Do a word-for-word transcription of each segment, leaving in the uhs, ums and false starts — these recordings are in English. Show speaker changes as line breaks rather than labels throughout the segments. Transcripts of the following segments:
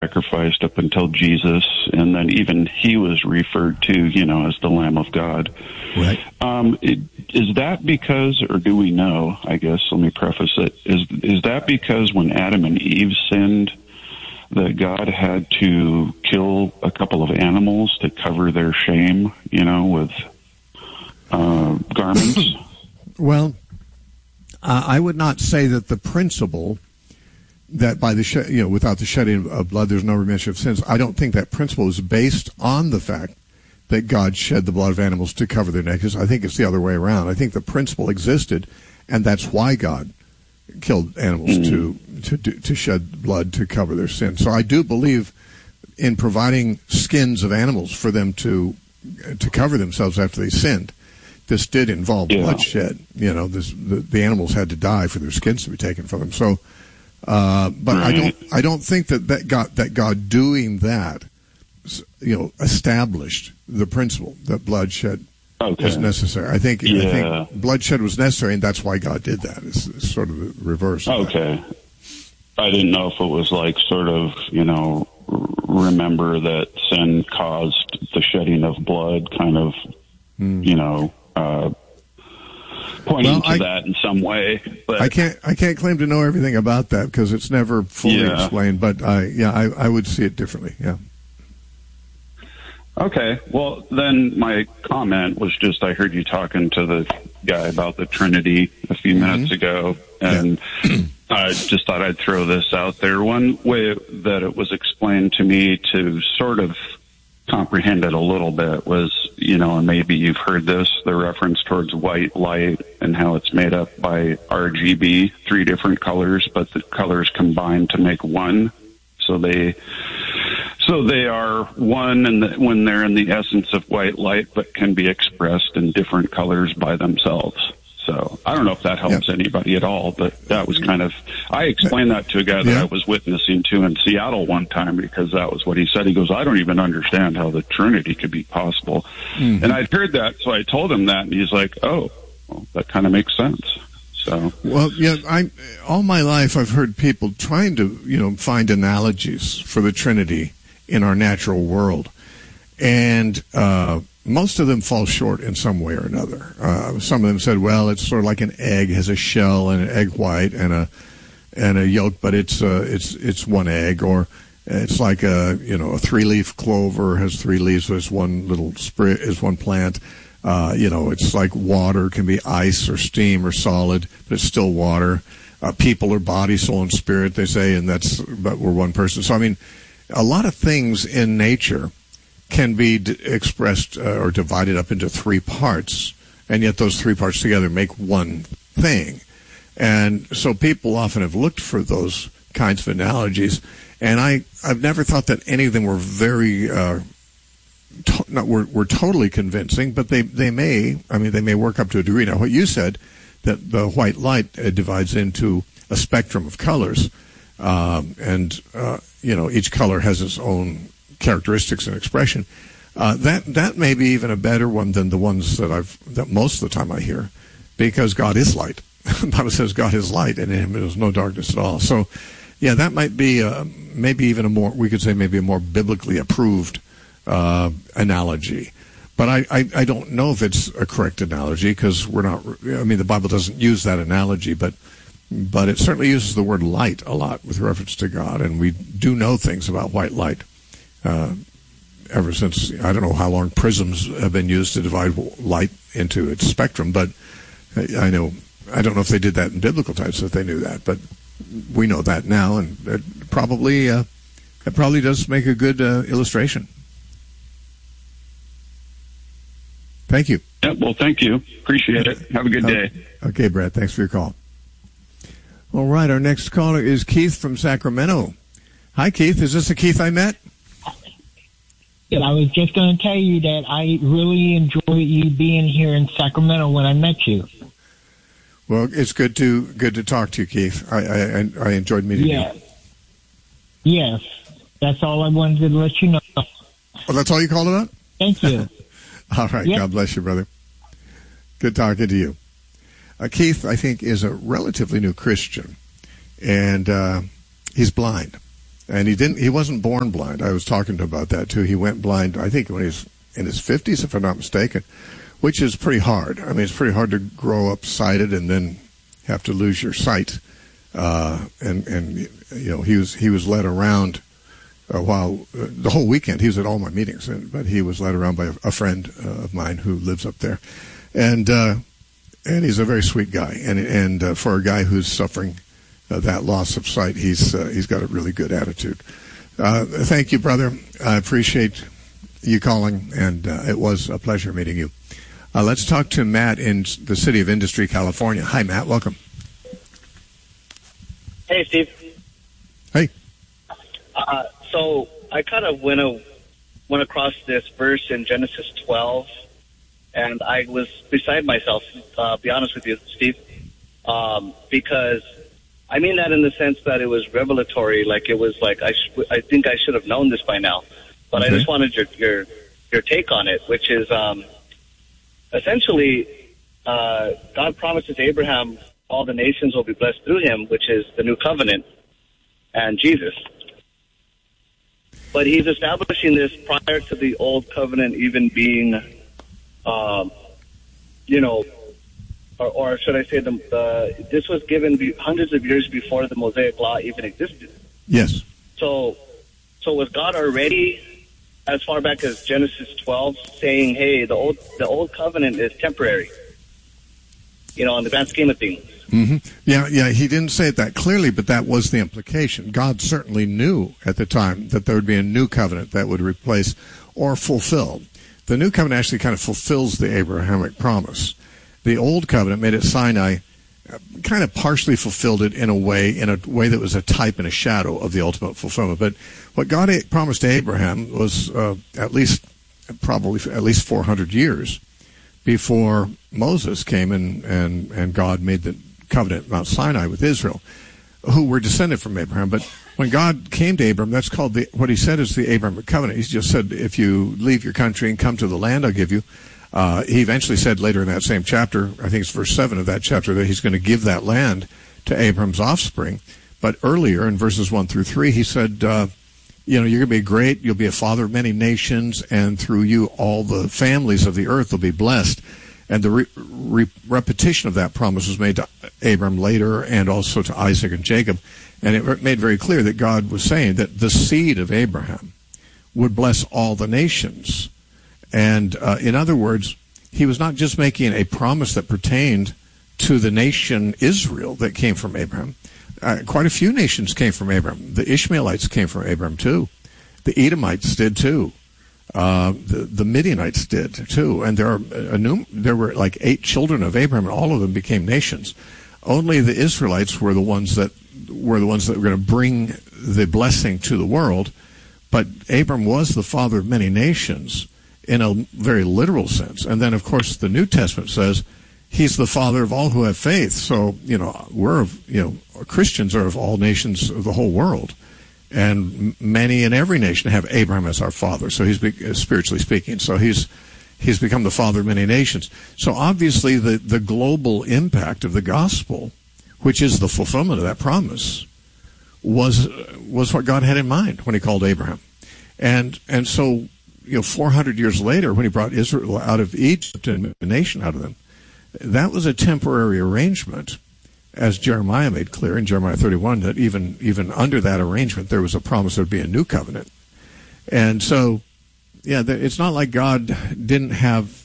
sacrificed up until Jesus, and then even he was referred to, you know, as the Lamb of God.
Right.
Um, it, is that because, or do we know, I guess, let me preface it, is, is that because when Adam and Eve sinned, that God had to kill a couple of animals to cover their shame, you know, with uh, garments?
Well, uh, I would not say that the principle that by the sh- you know without the shedding of blood there's no remission of sins. I don't think that principle is based on the fact that God shed the blood of animals to cover their nakedness. I think it's the other way around. I think the principle existed, and that's why God killed animals mm-hmm. to to do, to shed blood to cover their sins. So I do believe in providing skins of animals for them to to cover themselves after they sinned. This did involve yeah. bloodshed. You know, this, the, the animals had to die for their skins to be taken from them. So. Uh, but right. I don't. I don't think that that God, that God doing that, you know, established the principle that bloodshed okay. was necessary. I think.
Yeah.
I think bloodshed was necessary, and that's why God did that. It's, it's sort of the reverse. Of
okay.
That.
I didn't know if it was like sort of, you know, remember that sin caused the shedding of blood, kind of, mm. you know. Uh, pointing well, to I, that in some way, but
I can't. I can't claim to know everything about that because it's never fully
yeah.
explained. But I, yeah, I, I would see it differently. Yeah.
Okay. Well, then my comment was just I heard you talking to the guy about the Trinity a few mm-hmm. minutes ago, and yeah. I just thought I'd throw this out there. One way that it was explained to me to sort of comprehend it a little bit was, you know, and maybe you've heard this, the reference towards white light and how it's made up by R G B, three different colors, but the colors combine to make one. So they, so they are one, and the, when they're in the essence of white light, but can be expressed in different colors by themselves. So I don't know if that helps yeah. anybody at all, but that was kind of, I explained that to a guy that yeah. I was witnessing to in Seattle one time because that was what he said. He goes, I don't even understand how the Trinity could be possible. Mm-hmm. And I'd heard that, so I told him that, and he's like, oh, well, that kind of makes sense. So,
well, yeah, I all my life I've heard people trying to, you know, find analogies for the Trinity in our natural world. And, uh, most of them fall short in some way or another. Uh, some of them said, well, it's sort of like an egg, has a shell and an egg white and a and a yolk, but it's uh, it's it's one egg. Or it's like a you know a three leaf clover has three leaves, so it's one little sprig, is one plant. Uh, you know, it's like water, can be ice or steam or solid, but it's still water. Uh, people are body, soul, and spirit, they say, and that's but we're one person. So I mean, a lot of things in nature can be d- expressed uh, or divided up into three parts, and yet those three parts together make one thing. And so people often have looked for those kinds of analogies, and I, I've never thought that any of them were very, uh, to- not, were, were totally convincing, but they, they may, I mean, they may work up to a degree. Now, what you said, that the white light uh, divides into a spectrum of colors, um, and, uh, you know, each color has its own characteristics and expression. Uh, that that may be even a better one than the ones that I've that most of the time I hear, because God is light. The Bible says God is light, and in Him there is no darkness at all. So, yeah, that might be uh, maybe even a more we could say maybe a more biblically approved uh, analogy. But I, I I don't know if it's a correct analogy because we're not. I mean, the Bible doesn't use that analogy, but. But it certainly uses the word light a lot with reference to God, and we do know things about white light. Uh, ever since, I don't know how long prisms have been used to divide light into its spectrum, but I know, I don't know if they did that in biblical times, if they knew that, but we know that now, and it probably, uh, it probably does make a good uh, illustration. Thank you.
Yeah, well, thank you. Appreciate it. Have a good day.
Okay, Brad, thanks for your call. All right, our next caller is Keith from Sacramento. Hi, Keith. Is this the Keith I met?
I was just going to tell you that I really enjoy you being here in Sacramento when I met you.
Well, it's good to good to talk to you, Keith. I I, I enjoyed meeting
yeah.
you.
Yes, that's all I wanted to let you know.
Oh, that's all you called about?
Thank you.
All right. Yep. God bless you, brother. Good talking to you. Uh, Keith, I think, is a relatively new Christian, and uh, he's blind. And he didn't. He wasn't born blind. I was talking to him about that too. He went blind, I think, when he was in his fifties, if I'm not mistaken, which is pretty hard. I mean, it's pretty hard to grow up sighted and then have to lose your sight. Uh, and and you know, he was he was led around uh, while uh, the whole weekend. He was at all my meetings, and, but he was led around by a, a friend uh, of mine who lives up there, and uh, and he's a very sweet guy. And and uh, for a guy who's suffering uh, that loss of sight, he's uh, he's got a really good attitude. Uh, thank you, brother. I appreciate you calling, and uh, it was a pleasure meeting you. Uh, let's talk to Matt in the city of Industry, California. Hi, Matt. Welcome.
Hey, Steve.
Hey.
Uh, so I kind of went a, went across this verse in Genesis twelve, and I was beside myself. Uh, be honest with you, Steve, um, because I mean that in the sense that it was revelatory. Like it was like I, sh- I think I should have known this by now, but okay. I just wanted your your your take on it, which is um, essentially uh, God promises Abraham all the nations will be blessed through him, which is the new covenant and Jesus. But he's establishing this prior to the old covenant even being, um, you know, or, or should I say, the, the this was given be, hundreds of years before the Mosaic Law even existed.
Yes.
So, so was God already, as far back as Genesis twelve, saying, "Hey, the old the old covenant is temporary," you know, in the grand scheme of things?
Mm-hmm. Yeah, yeah. He didn't say it that clearly, but that was the implication. God certainly knew at the time that there would be a new covenant that would replace or fulfill. The new covenant actually kind of fulfills the Abrahamic promise. The old covenant made at Sinai kind of partially fulfilled it in a way, in a way that was a type and a shadow of the ultimate fulfillment. But what God promised to Abraham was uh, at least, probably at least four hundred years before Moses came and, and, and God made the covenant at Mount Sinai with Israel, who were descended from Abraham. But when God came to Abraham, that's called the, what he said is the Abrahamic covenant. He just said, if you leave your country and come to the land I'll give you. Uh, he eventually said later in that same chapter, I think it's verse seven of that chapter, that he's going to give that land to Abraham's offspring. But earlier in verses one through three, he said, uh, you know, you're going to be great, you'll be a father of many nations, and through you all the families of the earth will be blessed. And the re- re- repetition of that promise was made to Abram later and also to Isaac and Jacob. And it made very clear that God was saying that the seed of Abraham would bless all the nations. And uh, in other words, he was not just making a promise that pertained to the nation Israel that came from Abraham. Uh, quite a few nations came from Abraham. The Ishmaelites came from Abraham too. The Edomites did too. Uh, the, the Midianites did too, and there are a new, there were like eight children of Abraham, and all of them became nations. Only the Israelites were the ones that were the ones that were going to bring the blessing to the world. But Abram was the father of many nations in a very literal sense. And then, of course, the New Testament says he's the father of all who have faith. So you know, we're of, you know Christians are of all nations of the whole world. And many in every nation have Abraham as our father, so he's spiritually speaking. So he's he's become the father of many nations. So obviously the, the global impact of the gospel, which is the fulfillment of that promise, was was what God had in mind when he called Abraham. And and so, you know, four hundred years later, when he brought Israel out of Egypt and made a nation out of them, that was a temporary arrangement. As Jeremiah made clear in Jeremiah thirty-one, that even even under that arrangement, there was a promise there would be a new covenant. And so, yeah, it's not like God didn't have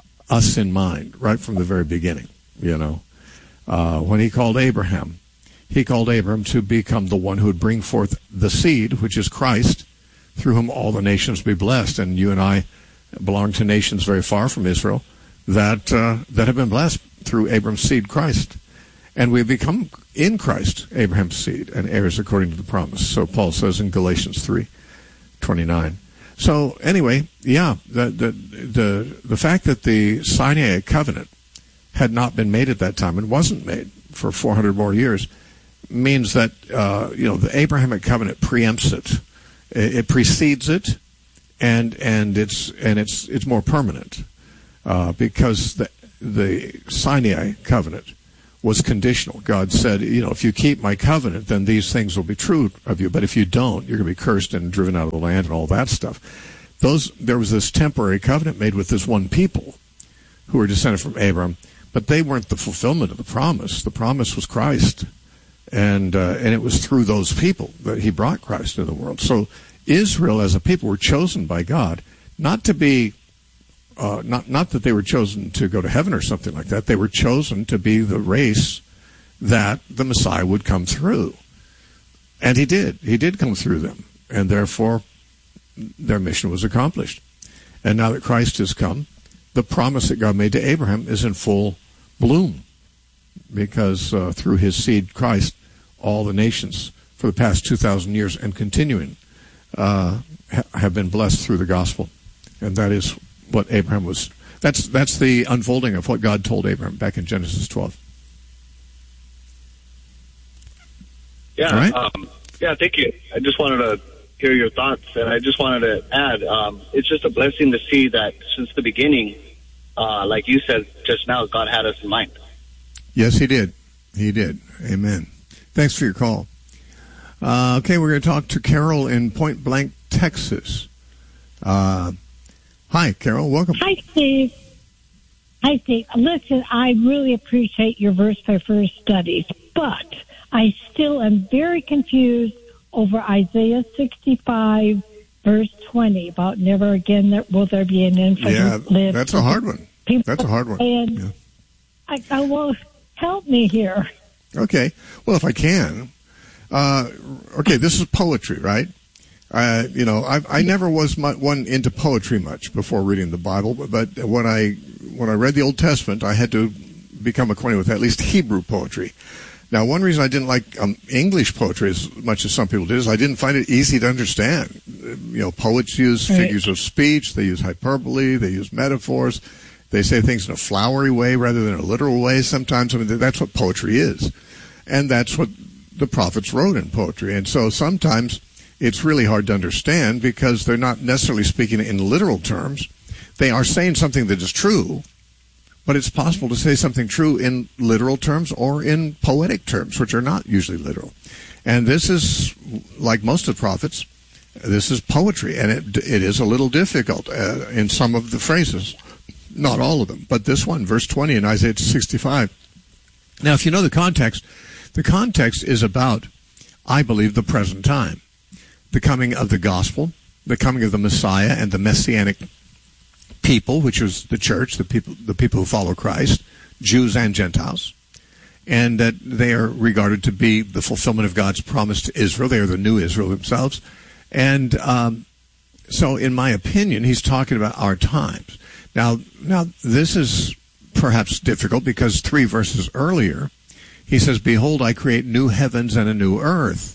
us in mind right from the very beginning, you know. Uh, when he called Abraham, he called Abraham to become the one who would bring forth the seed, which is Christ, through whom all the nations be blessed. And you and I belong to nations very far from Israel that uh, that have been blessed through Abraham's seed, Christ. And we become in Christ Abraham's seed and heirs according to the promise. So Paul says in Galatians three twenty-nine. So anyway, yeah, the the the, the fact that the Sinai covenant had not been made at that time and wasn't made for four hundred more years means that uh, you know the Abrahamic covenant preempts it, it precedes it, and and it's and it's it's more permanent uh, because the the Sinai covenant was conditional. God said, you know, if you keep my covenant, then these things will be true of you. But if you don't, you're going to be cursed and driven out of the land and all that stuff. Those, there was this temporary covenant made with this one people who were descended from Abraham, but they weren't the fulfillment of the promise. The promise was Christ, and uh, and it was through those people that he brought Christ into the world. So Israel as a people were chosen by God, not to be Uh, not not that they were chosen to go to heaven or something like that. They were chosen to be the race that the Messiah would come through. And he did. He did come through them. And therefore, their mission was accomplished. And now that Christ has come, the promise that God made to Abraham is in full bloom. Because uh, through his seed, Christ, all the nations for the past two thousand years and continuing uh, ha- have been blessed through the gospel. And that is what Abraham was, that's that's the unfolding of what God told Abraham back in Genesis twelve.
Yeah,
right?
um, yeah, thank you. I just wanted to hear your thoughts, and I just wanted to add, um, it's just a blessing to see that since the beginning, uh, like you said just now, God had us in mind.
Yes, he did. He did. Amen. Thanks for your call. Uh, okay, we're going to talk to Carol in Point Blank, Texas. Uh Hi, Carol. Welcome.
Hi, Steve. Hi, Steve. Listen, I really appreciate your verse-by-verse studies, but I still am very confused over Isaiah sixty-five, verse twenty, about never again will there be an infant
Yeah,
live.
that's a hard one.
People
That's a hard one.
And
Yeah.
I, I will help me here.
Okay. Well, if I can. Uh, okay, this is poetry, right? Uh, you know, I, I never was mu- one into poetry much before reading the Bible, but, but when I when I read the Old Testament, I had to become acquainted with at least Hebrew poetry. Now, one reason I didn't like um, English poetry as much as some people did is I didn't find it easy to understand. You know, poets use
right.
figures of speech, they use hyperbole, they use metaphors, they say things in a flowery way rather than a literal way sometimes. I mean, that's what poetry is. And that's what the prophets wrote in poetry. And so sometimes it's really hard to understand because they're not necessarily speaking in literal terms. They are saying something that is true, but it's possible to say something true in literal terms or in poetic terms, which are not usually literal. And this is, like most of the prophets, this is poetry, and it it is a little difficult uh, in some of the phrases. Not all of them, but this one, verse twenty in Isaiah sixty-five. Now, if you know the context, the context is about, I believe, the present time. The coming of the gospel, the coming of the Messiah and the Messianic people, which is the church, the people, the people who follow Christ, Jews and Gentiles, and that they are regarded to be the fulfillment of God's promise to Israel. They are the new Israel themselves. And um, so, in my opinion, he's talking about our times. Now, now this is perhaps difficult because three verses earlier, he says, "Behold, I create new heavens and a new earth."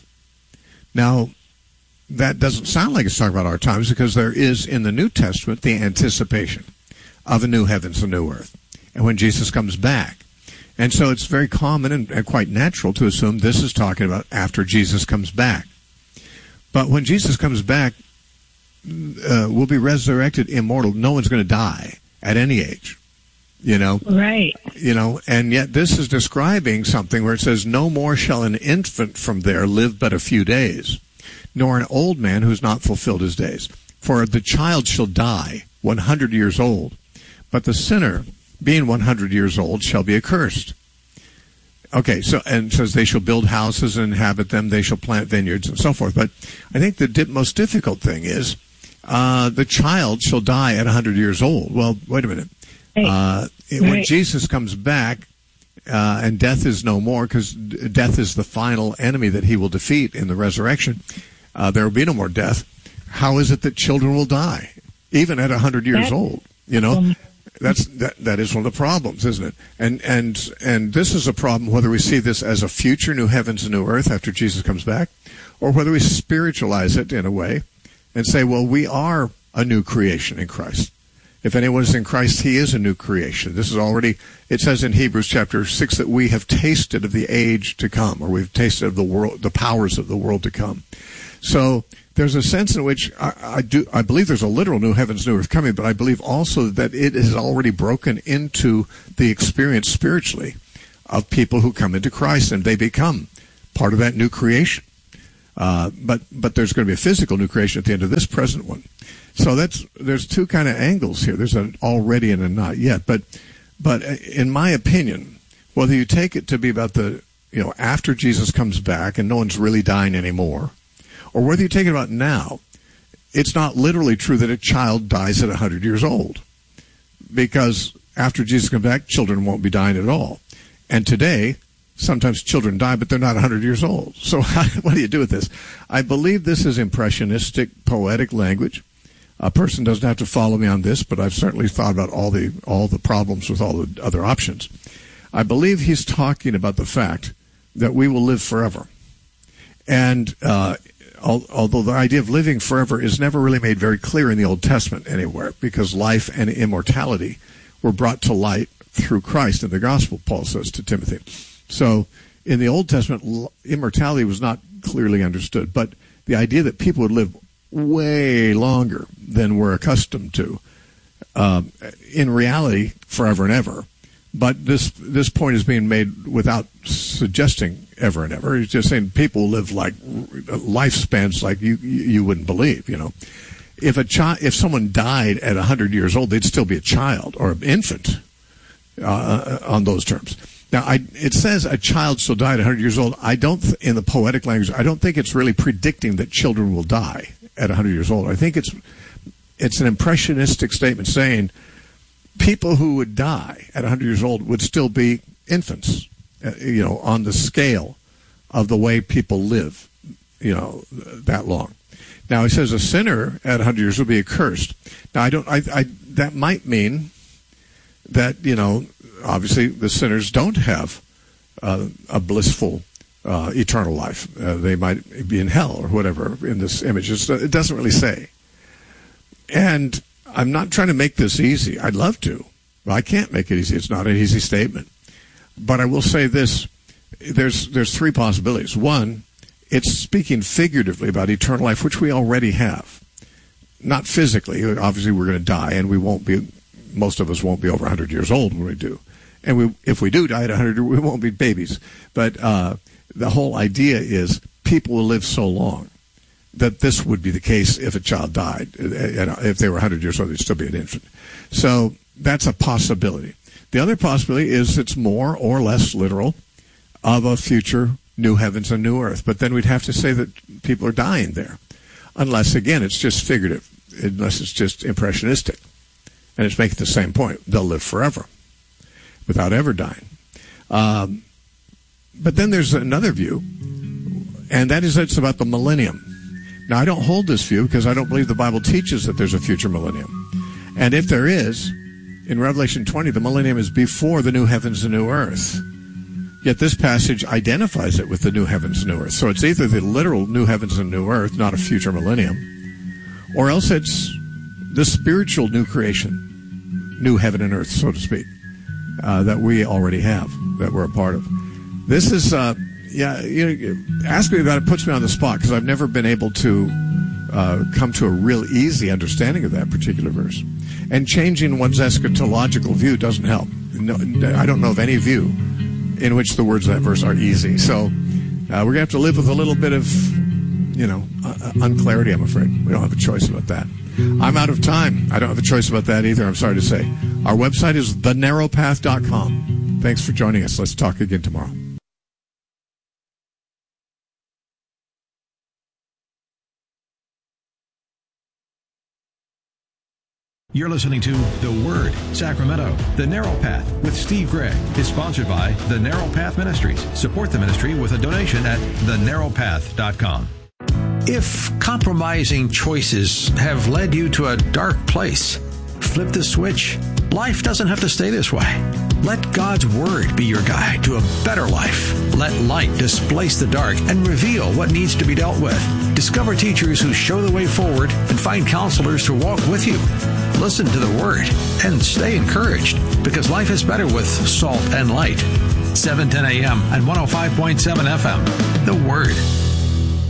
Now, that doesn't sound like it's talking about our times because there is in the New Testament the anticipation of a new heavens and new earth, and when Jesus comes back. And so it's very common and, and quite natural to assume this is talking about after Jesus comes back. But when Jesus comes back, uh, we'll be resurrected immortal. No one's going to die at any age, you know.
Right.
You know, and yet this is describing something where it says, "No more shall an infant from there live but a few days, nor an old man who's not fulfilled his days. For the child shall die one hundred years old, but the sinner, being one hundred years old, shall be accursed." Okay, so, and it says they shall build houses and inhabit them, they shall plant vineyards and so forth. But I think the dip, most difficult thing is uh, the child shall die at one hundred years old. Well, wait a minute. Uh,
right.
When Jesus comes back, uh, and death is no more, because death is the final enemy that he will defeat in the resurrection, uh, there will be no more death. How is it that children will die, even at one hundred years
That,
old? You know,
um,
that's that. That is one of the problems, isn't it? And and and this is a problem whether we see this as a future new heavens and new earth after Jesus comes back, or whether we spiritualize it in a way and say, well, we are a new creation in Christ. If anyone is in Christ, he is a new creation. This is already, it says in Hebrews chapter six that we have tasted of the age to come, or we've tasted of the world, the powers of the world to come. So there's a sense in which I, I do, I believe there's a literal new heavens, new earth coming, but I believe also that it has already broken into the experience spiritually of people who come into Christ, and they become part of that new creation. Uh, but but there's going to be a physical new creation at the end of this present one. So that's there's two kind of angles here. There's an already and a not yet. But but in my opinion, whether you take it to be about the, you know, after Jesus comes back and no one's really dying anymore, or whether you take it about now, it's not literally true that a child dies at one hundred years old. Because after Jesus comes back, children won't be dying at all. And today, sometimes children die, but they're not one hundred years old. So how, what do you do with this? I believe this is impressionistic, poetic language. A person doesn't have to follow me on this, but I've certainly thought about all the all the problems with all the other options. I believe he's talking about the fact that we will live forever. And uh, al- although the idea of living forever is never really made very clear in the Old Testament anywhere, because life and immortality were brought to light through Christ in the gospel, Paul says to Timothy. So in the Old Testament, immortality was not clearly understood, but the idea that people would live way longer than we're accustomed to, um, in reality, forever and ever. But this this point is being made without suggesting ever and ever. He's just saying people live like lifespans like you you wouldn't believe. You know, if a child, if someone died at a hundred years old, they'd still be a child or an infant uh, on those terms. Now, I, it says a child shall die at one hundred years old. I don't, th- in the poetic language, I don't think it's really predicting that children will die at one hundred years old. I think it's it's an impressionistic statement saying people who would die at one hundred years old would still be infants, uh, you know, on the scale of the way people live, you know, that long. Now, it says a sinner at one hundred years will be accursed. Now, I don't, I, I, that might mean that, you know, obviously the sinners don't have uh, a blissful uh, eternal life. Uh, they might be in hell or whatever in this image. It's, it doesn't really say. And I'm not trying to make this easy. I'd love to. Well, I can't make it easy. It's not an easy statement. But I will say this. There's there's three possibilities. One, it's speaking figuratively about eternal life, which we already have. Not physically. Obviously, we're going to die, and we won't be, most of us won't be over one hundred years old when we do. And we, if we do die at one hundred, we won't be babies. But uh, the whole idea is people will live so long that this would be the case if a child died. If they were one hundred years old, they'd still be an infant. So that's a possibility. The other possibility is it's more or less literal of a future new heavens and new earth. But then we'd have to say that people are dying there. Unless, again, it's just figurative. Unless it's just impressionistic. And it's making the same point. They'll live forever without ever dying. Um, but then there's another view, and that is that it's about the millennium. Now, I don't hold this view because I don't believe the Bible teaches that there's a future millennium. And if there is, in Revelation twenty, the millennium is before the new heavens and new earth. Yet this passage identifies it with the new heavens and new earth. So it's either the literal new heavens and new earth, not a future millennium, or else it's the spiritual new creation, new heaven and earth, so to speak, uh, that we already have, that we're a part of. This is... Uh, Yeah, you know, asking me about it puts me on the spot because I've never been able to uh, come to a real easy understanding of that particular verse. And changing one's eschatological view doesn't help. No, I don't know of any view in which the words of that verse are easy. So uh, we're going to have to live with a little bit of, you know, uh, unclarity, I'm afraid. We don't have a choice about that. I'm out of time. I don't have a choice about that either, I'm sorry to say. Our website is the narrow path dot com. Thanks for joining us. Let's talk again tomorrow.
You're listening to The Word, Sacramento. The Narrow Path with Steve Gregg is sponsored by The Narrow Path Ministries. Support the ministry with a donation at the narrow path dot com. If compromising choices have led you to a dark place, flip the switch. Life doesn't have to stay this way. Let God's Word be your guide to a better life. Let light displace the dark and reveal what needs to be dealt with. Discover teachers who show the way forward and find counselors to walk with you. Listen to the Word and stay encouraged, because life is better with salt and light. seven ten a.m. and one oh five point seven F M. The Word.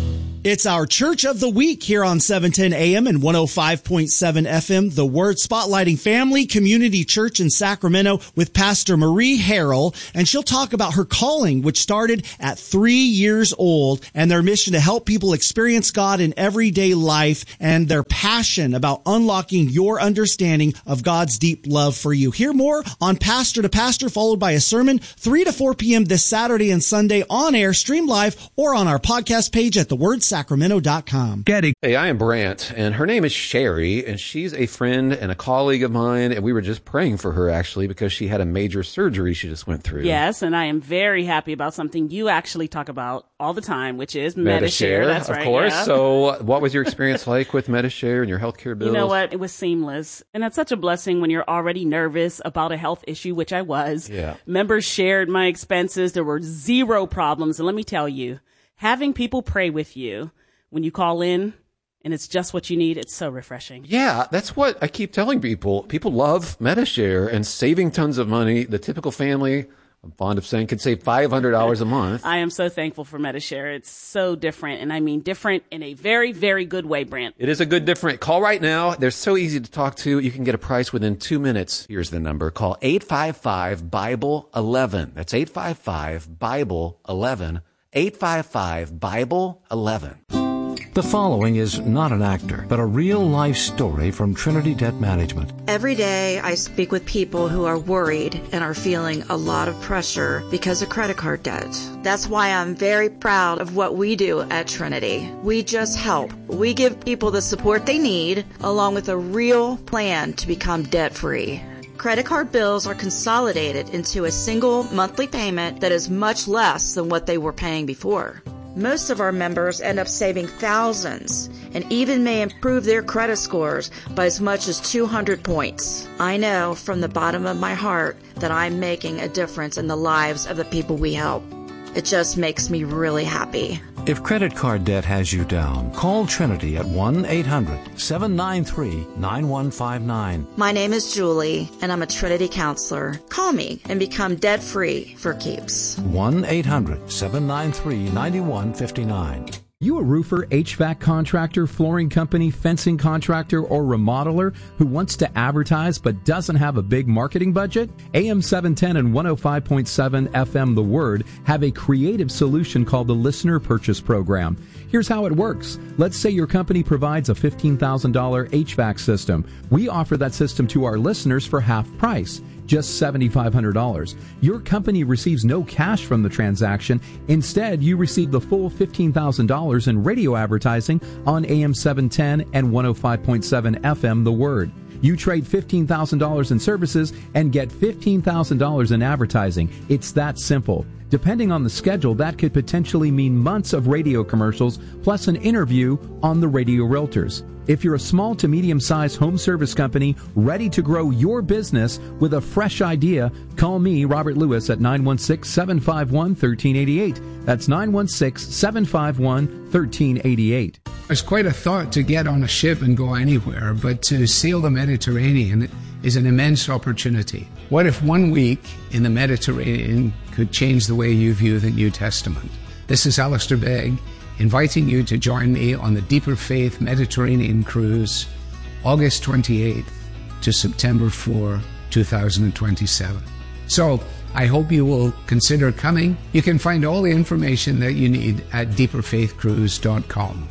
It's our Church of the Week here on seven ten A M and one oh five point seven F M. The Word, spotlighting Family Community Church in Sacramento with Pastor Marie Harrell, and she'll talk about her calling, which started at three years old, and their mission to help people experience God in everyday life, and their passion about unlocking your understanding of God's deep love for you. Hear more on Pastor to Pastor, followed by a sermon, three to four p.m. this Saturday and Sunday, on air, stream live, or on our podcast page at the word sacramento dot com.
Hey, I am Brant, and her name is Sherry, and she's a friend and a colleague of mine, and we were just praying for her, actually, because she had a major surgery she just went through.
Yes, and I am very happy about something you actually talk about all the time, which is
Medishare.
Medishare. That's
of
right.
Of course.
Yeah.
So what was your experience like with Medishare and your healthcare bills?
You know what? It was seamless. And that's such a blessing when you're already nervous about a health issue, which I was.
Yeah.
Members shared my expenses. There were zero problems. And let me tell you, having people pray with you when you call in and it's just what you need, it's so refreshing.
Yeah, that's what I keep telling people. People love Medishare and saving tons of money. The typical family, I'm fond of saying, can save five hundred dollars a month.
I am so thankful for Medishare. It's so different, and I mean different in a very, very good way, Brant.
It is a good different. Call right now. They're so easy to talk to. You can get a price within two minutes. Here's the number. Call eight five five, Bible eleven. That's eight five five, Bible eleven. eight five five, Bible eleven.
The following is not an actor, but a real-life story from Trinity Debt Management.
Every day I speak with people who are worried and are feeling a lot of pressure because of credit card debt. That's why I'm very proud of what we do at Trinity. We just help. We give people the support they need, along with a real plan to become debt-free. Credit card bills are consolidated into a single monthly payment that is much less than what they were paying before. Most of our members end up saving thousands and even may improve their credit scores by as much as two hundred points. I know from the bottom of my heart that I'm making a difference in the lives of the people we help. It just makes me really happy.
If credit card debt has you down, call Trinity at one eight hundred, seven nine three, nine one five nine.
My name is Julie, and I'm a Trinity counselor. Call me and become debt-free for keeps.
one eight hundred, seven nine three, nine one five nine.
You a roofer, H V A C contractor, flooring company, fencing contractor, or remodeler who wants to advertise but doesn't have a big marketing budget? A M seven ten and one oh five point seven F M The Word have a creative solution called the Listener Purchase Program. Here's how it works. Let's say your company provides a fifteen thousand dollars H V A C system. We offer that system to our listeners for half price, just seven thousand five hundred dollars. Your company receives no cash from the transaction. Instead, you receive the full fifteen thousand dollars in radio advertising on A M seven ten and one oh five point seven F M The Word. You trade fifteen thousand dollars in services and get fifteen thousand dollars in advertising. It's that simple. Depending on the schedule, that could potentially mean months of radio commercials plus an interview on the Radio Realtors. If you're a small to medium-sized home service company ready to grow your business with a fresh idea, call me, Robert Lewis, at nine one six, seven five one, one three eight eight. That's nine one six, seven five one, one three eight eight.
It's quite a thought to get on a ship and go anywhere, but to sail the Mediterranean is an immense opportunity. What if one week in the Mediterranean could change the way you view the New Testament? This is Alistair Begg, inviting you to join me on the Deeper Faith Mediterranean Cruise, August twenty-eighth to September fourth, two thousand twenty-seven. So, I hope you will consider coming. You can find all the information that you need at deeper faith cruise dot com.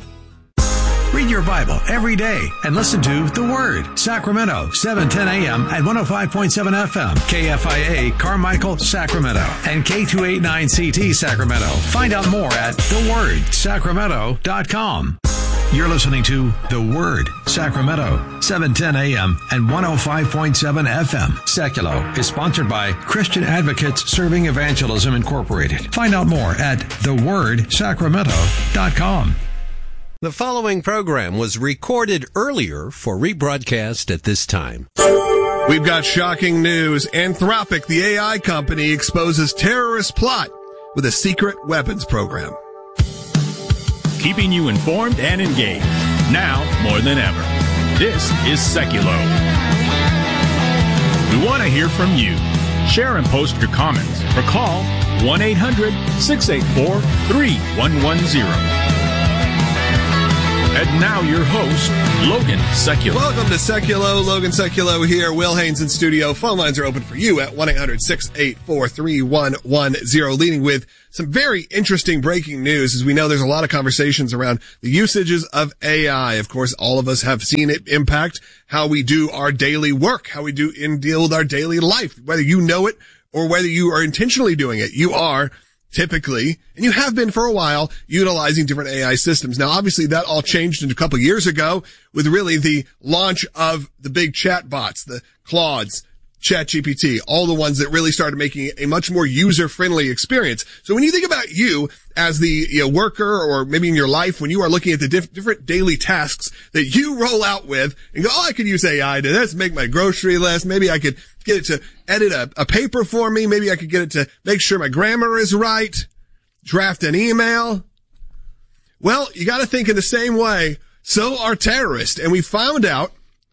Read your Bible every day and listen to The Word. Sacramento, seven ten A M at one oh five point seven F M. K F I A, Carmichael, Sacramento. And K two eighty-nine C T, Sacramento. Find out more at the word sacramento dot com. You're listening to The Word, Sacramento, seven ten A M and one oh five point seven F M. Seculo is sponsored by Christian Advocates Serving Evangelism Incorporated. Find out more at the word sacramento dot com.
The following program was recorded earlier for rebroadcast at this time.
We've got shocking news. Anthropic, the A I company, exposes terrorist plot with a secret weapons program.
Keeping you informed and engaged, now more than ever. This is Seculo. We want to hear from you. Share and post your comments or call one eight hundred, six eight four, three one one zero. And now your host, Logan Sekulow.
Welcome to Sekulow. Logan Sekulow here. Will Haynes in studio. Phone lines are open for you at one eight hundred six eight four three one one zero. Leading with some very interesting breaking news. As we know, there's a lot of conversations around the usages of A I. Of course, all of us have seen it impact how we do our daily work, how we do in deal with our daily life. Whether you know it or whether you are intentionally doing it, you are typically, and you have been for a while, utilizing different A I systems. Now, obviously, that all changed a couple years ago with really the launch of the big chat bots, the Claudes, ChatGPT, all the ones that really started making a much more user-friendly experience. So when you think about you as the you know, worker, or maybe in your life, when you are looking at the diff- different daily tasks that you roll out with and go, oh, I could use A I to this, make my grocery list. Maybe I could get it to edit a, a paper for me. Maybe I could get it to make sure my grammar is right, draft an email. Well, you got to think in the same way. So are terrorists. And we found out,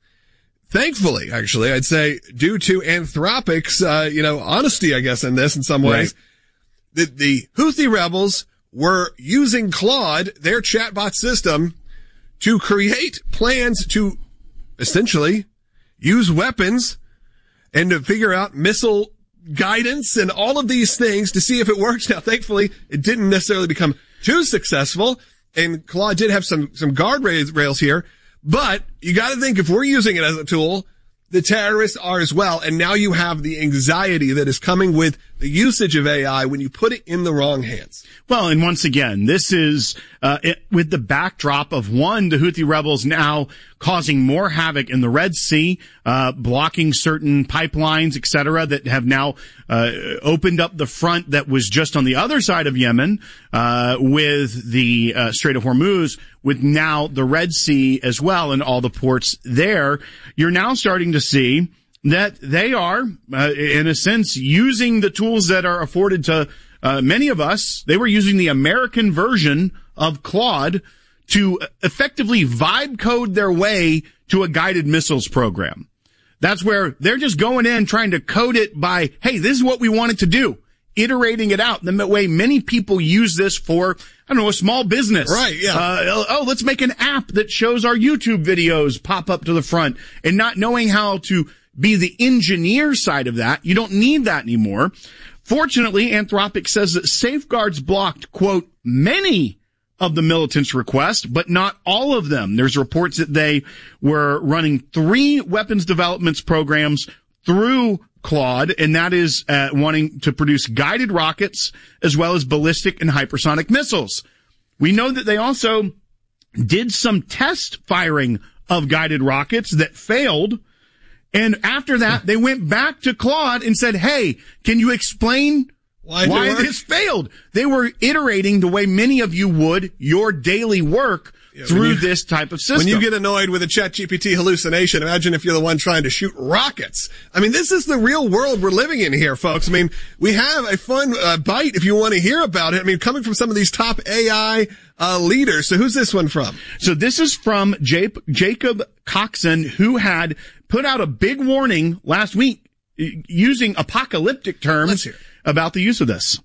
thankfully, actually, I'd say, due to Anthropic's, uh, you know, honesty, I guess, in this in some ways, right. the, the Houthi rebels were using Claude, their chatbot system, to create plans to essentially use weapons and to figure out missile guidance and all of these things to see if it works. Now, thankfully, it didn't necessarily become too successful, and Claude did have some, some guardrails here. But you got to think, if we're using it as a tool, the terrorists are as well. And now you have the anxiety that is coming with the usage of A I when you put it in the wrong hands.
Well, and once again, this is uh, it, with the backdrop of, one, the Houthi rebels now causing more havoc in the Red Sea, uh, blocking certain pipelines, et cetera, that have now uh, opened up the front that was just on the other side of Yemen uh, with the uh, Strait of Hormuz, with now the Red Sea as well and all the ports there. You're now starting to see that they are, uh, in a sense, using the tools that are afforded to uh, many of us. They were using the American version of Claude to effectively vibe code their way to a guided missiles program. That's where they're just going in trying to code it by, hey, this is what we want it to do, iterating it out. The way many people use this for, I don't know, a small business.
Right, yeah.
Uh, oh, let's make an app that shows our YouTube videos pop up to the front, and not knowing how to be the engineer side of that. You don't need that anymore. Fortunately, Anthropic says that safeguards blocked, quote, many of the militants' requests, but not all of them. There's reports that they were running three weapons developments programs through Claude, and that is uh, wanting to produce guided rockets as well as ballistic and hypersonic missiles. We know that they also did some test firing of guided rockets that failed. And after that, they went back to Claude and said, hey, can you explain why, why this failed? They were iterating the way many of you would your daily work yeah, through you, this type of system.
When you get annoyed with a ChatGPT hallucination, imagine if you're the one trying to shoot rockets. I mean, this is the real world we're living in here, folks. I mean, we have a fun uh, bite if you want to hear about it. I mean, coming from some of these top A I uh, leaders. So who's this one from?
So this is from J- Jacob Coxon, who had put out a big warning last week using apocalyptic terms about the use of this.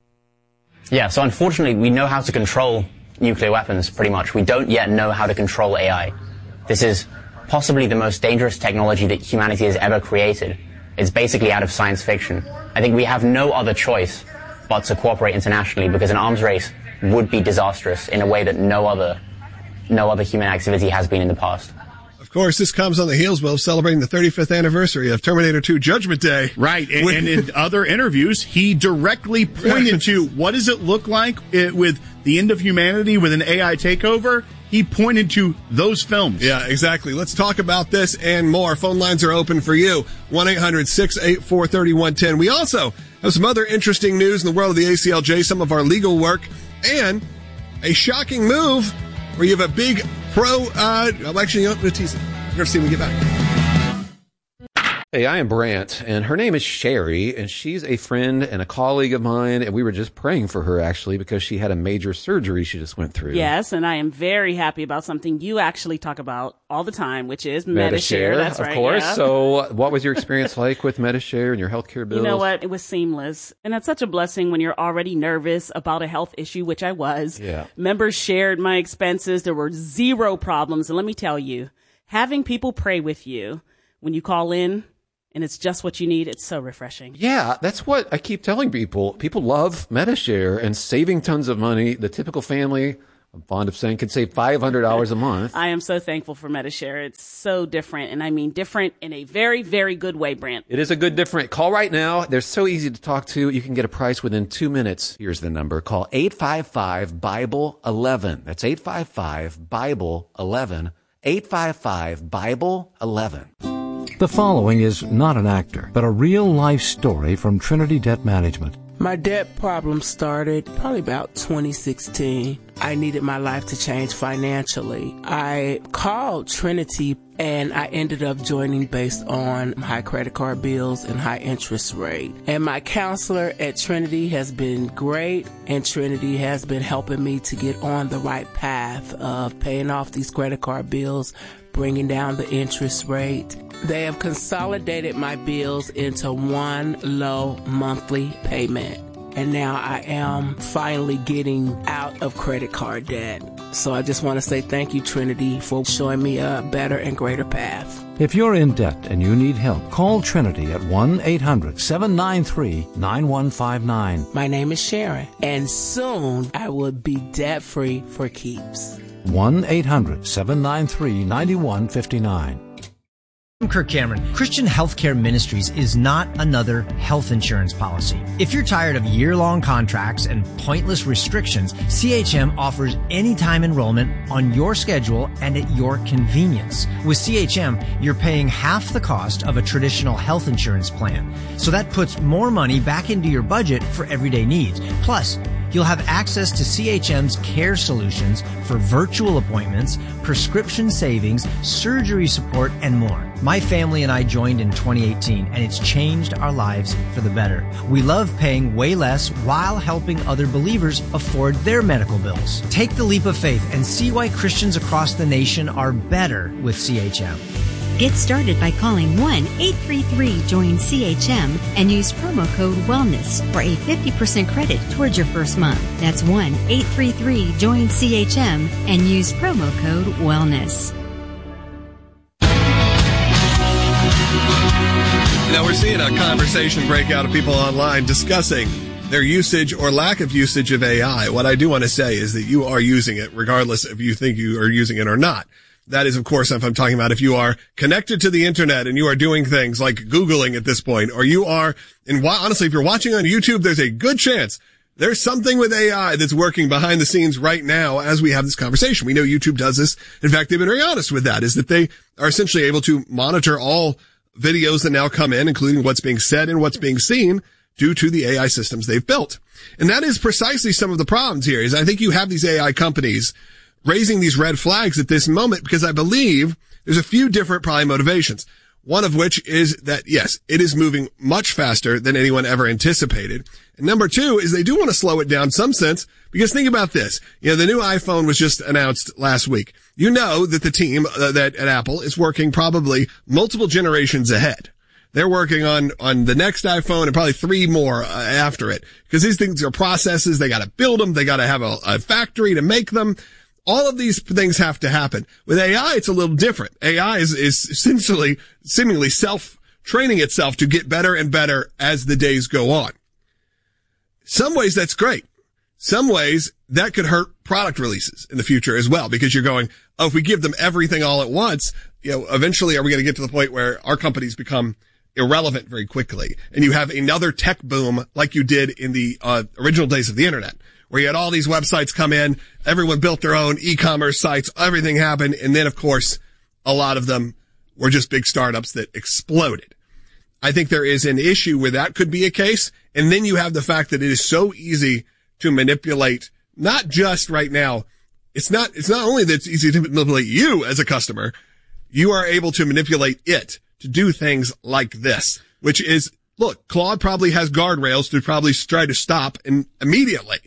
Yeah, so unfortunately, we know how to control nuclear weapons, pretty much. We don't yet know how to control A I. This is possibly the most dangerous technology that humanity has ever created. It's basically out of science fiction. I think we have no other choice but to cooperate internationally, because an arms race would be disastrous in a way that no other, no other human activity has been in the past.
Of course, this comes on the heels of celebrating the thirty-fifth anniversary of Terminator two Judgment Day.
Right, and, and in other interviews, he directly pointed to what does it look like it, with the end of humanity with an A I takeover. He pointed to those films.
Yeah, exactly. Let's talk about this and more. Phone lines are open for you. one eight hundred six eight four three one one zero. We also have some other interesting news in the world of the A C L J, some of our legal work, and a shocking move where you have a big pro, uh, actually, you know, we'll tease it. We're going to see when we get back.
Hey, I am Brant, and her name is Sherry, and she's a friend and a colleague of mine, and we were just praying for her, actually, because she had a major surgery she just went through.
Yes, and I am very happy about something you actually talk about all the time, which is Medi-Share.
Medi-Share,
That's
of
right,
course.
yeah.
So what was your experience like with Medi-Share and your healthcare bills?
You know what? It was seamless. And that's such a blessing when you're already nervous about a health issue, which I was.
Yeah.
Members shared my expenses. There were zero problems. And let me tell you, having people pray with you when you call in, and it's just what you need, it's so refreshing.
Yeah, that's what I keep telling people. People love Medi-Share and saving tons of money. The typical family, I'm fond of saying, can save five hundred dollars a month.
I am so thankful for Medi-Share. It's so different, and I mean different in a very, very good way, Brant.
It is a good different. Call right now. They're so easy to talk to. You can get a price within two minutes. Here's the number. Call eight five five, Bible eleven. That's eight five five, Bible eleven. eight five five, Bible eleven.
The following is not an actor, but a real-life story from Trinity Debt Management.
My debt problem started probably about twenty sixteen. I needed my life to change financially. I called Trinity and I ended up joining based on high credit card bills and high interest rate. And my counselor at Trinity has been great, and Trinity has been helping me to get on the right path of paying off these credit card bills, bringing down the interest rate. They have consolidated my bills into one low monthly payment. And now I am finally getting out of credit card debt. So I just want to say thank you, Trinity, for showing me a better and greater path.
If you're in debt and you need help, call Trinity at one eight hundred, seven nine three, nine one five nine.
My name is Sharon, and soon I will be debt-free for keeps.
one eight hundred, seven nine three, nine one five nine.
I'm Kirk Cameron. Christian Healthcare Ministries is not another health insurance policy. If you're tired of year-long contracts and pointless restrictions, C H M offers anytime enrollment on your schedule and at your convenience. With C H M, you're paying half the cost of a traditional health insurance plan. So that puts more money back into your budget for everyday needs. Plus, you'll have access to C H M's care solutions for virtual appointments, prescription savings, surgery support, and more. My family and I joined in twenty eighteen, and it's changed our lives for the better. We love paying way less while helping other believers afford their medical bills. Take the leap of faith and see why Christians across the nation are better with C H M.
Get started by calling one eight three three, join C H M and use promo code WELLNESS for a fifty percent credit towards your first month. That's one eight three three, join C H M and use promo code WELLNESS.
Now we're seeing a conversation break out of people online discussing their usage or lack of usage of A I. What I do want to say is that you are using it regardless if you think you are using it or not. That is, of course, if I'm talking about if you are connected to the internet and you are doing things like Googling at this point, or you are, and honestly, if you're watching on YouTube, there's a good chance there's something with A I that's working behind the scenes right now as we have this conversation. We know YouTube does this. In fact, they've been very honest with that, is that they are essentially able to monitor all videos that now come in, including what's being said and what's being seen, due to the A I systems they've built. And that is precisely some of the problems here, is I think you have these A I companies raising these red flags at this moment because I believe there's a few different probably motivations. One of which is that, yes, it is moving much faster than anyone ever anticipated. And number two is they do want to slow it down in some sense, because think about this. You know, the new iPhone was just announced last week. You know that the team uh, that at Apple is working probably multiple generations ahead. They're working on, on the next iPhone and probably three more uh, after it, because these things are processes. They got to build them. They got to have a, a factory to make them. All of these things have to happen. With A I, it's a little different. A I is, is essentially, seemingly self-training itself to get better and better as the days go on. Some ways that's great. Some ways that could hurt product releases in the future as well, because you're going, oh, if we give them everything all at once, you know, eventually are we going to get to the point where our companies become irrelevant very quickly, and you have another tech boom like you did in the uh, original days of the internet, where you had all these websites come in, everyone built their own e-commerce sites, everything happened, and then, of course, a lot of them were just big startups that exploded. I think there is an issue where that could be a case, and then you have the fact that it is so easy to manipulate, not just right now, it's not, it's not only that it's easy to manipulate you as a customer, you are able to manipulate it to do things like this, which is, look, Claude probably has guardrails to probably try to stop and immediately